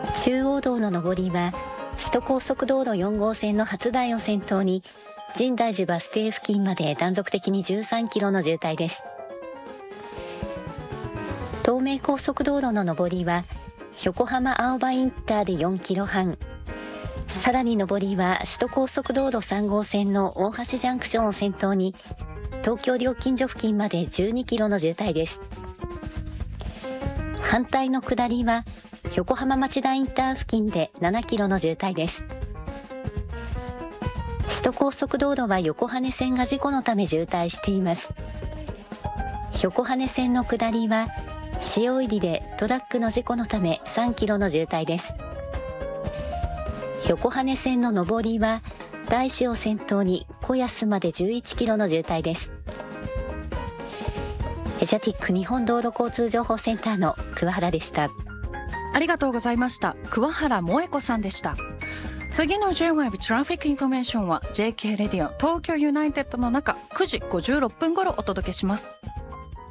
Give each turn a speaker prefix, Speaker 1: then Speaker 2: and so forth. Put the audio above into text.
Speaker 1: 中央道の上りは首都高速道路4号線の初台を先頭に深大寺バス停付近まで断続的に13キロの渋滞です。東名高速道路の上りは横浜青葉インターで4キロ半、さらに上りは首都高速道路3号線の大橋ジャンクションを先頭に東京料金所付近まで12キロの渋滞です。反対の下りは横浜町田インター付近で7キロの渋滞です。首都高速道路は横羽線が事故のため渋滞しています。横羽線の下りは塩入りでトラックの事故のため3キロの渋滞です。横羽線の上りは大師を先頭に小安まで11キロの渋滞です。エジャティック日本道路交通情報センターの桑原でした。
Speaker 2: ありがとうございました。桑原萌子さんでした。次の J-Wave トラフィックインフォメーションは JK レディオ東京ユナイテッドの中9時56分頃お届けします。